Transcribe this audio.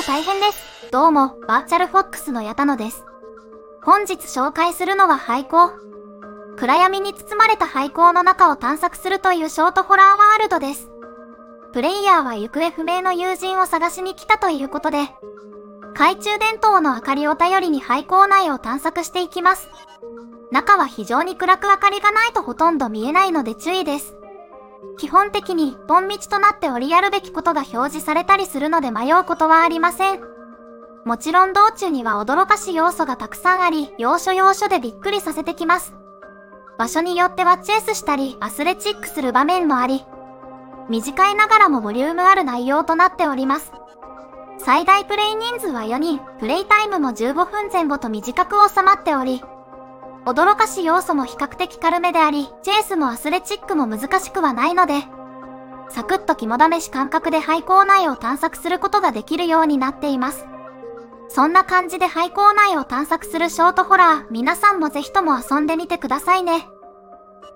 大変です。どうも、バーチャルフォックスの矢田野です。本日紹介するのは廃校。暗闇に包まれた廃校の中を探索するというショートホラーワールドです。プレイヤーは行方不明の友人を探しに来たということで、懐中電灯の明かりを頼りに廃校内を探索していきます。中は非常に暗く明かりがないとほとんど見えないので注意です。基本的に一本道となっておりやるべきことが表示されたりするので迷うことはありません。もちろん道中には驚かし要素がたくさんあり、要所要所でびっくりさせてきます。場所によってはチェイスしたりアスレチックする場面もあり、短いながらもボリュームある内容となっております。最大プレイ人数は4人、プレイタイムも15分前後と短く収まっており、驚かし要素も比較的軽めであり、チェイスもアスレチックも難しくはないので、サクッと肝試し感覚で廃校内を探索することができるようになっています。そんな感じで廃校内を探索するショートホラー、皆さんもぜひとも遊んでみてくださいね。